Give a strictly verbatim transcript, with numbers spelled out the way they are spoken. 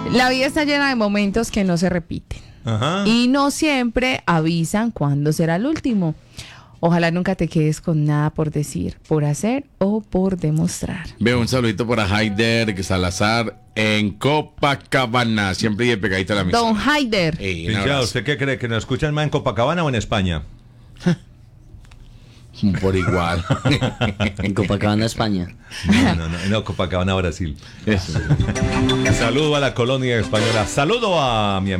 La vida está llena de momentos que no se repiten. Ajá. Y no siempre avisan cuándo será el último. Ojalá nunca te quedes con nada por decir, por hacer o por demostrar. Veo un saludito para Haider Salazar en Copacabana, siempre y pegadito a la mesa. Don Haider. Ey, un Pinchado, abrazo. ¿usted qué cree? ¿Que nos escuchan más en Copacabana o en España? Por igual. En Copacabana, España. No, no, no, no, Copacabana, Brasil. Eso. Saludo a la colonia española. Saludo a mi amigo.